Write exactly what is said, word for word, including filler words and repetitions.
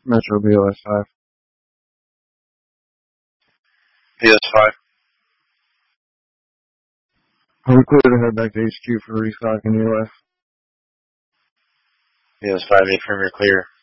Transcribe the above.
Metro B O S five. B O S five. Are we clear to head back to H Q for restock and E O F? B O S five, A-frame, you're clear.